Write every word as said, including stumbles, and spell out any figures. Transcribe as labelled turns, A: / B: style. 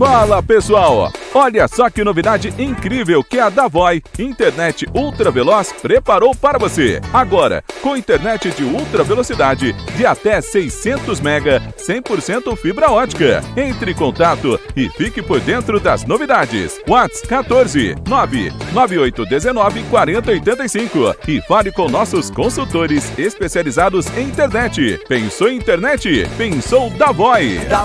A: Fala pessoal, olha só que novidade incrível que a Davoi Internet Ultra Veloz preparou para você. Agora, com internet de ultra velocidade de até seiscentos mega, cem por cento fibra ótica. Entre em contato e fique por dentro das novidades. WhatsApp quatorze, nove nove oito um nove, quatro zero oito cinco e fale com nossos consultores especializados em internet. Pensou em internet? Pensou Davoi.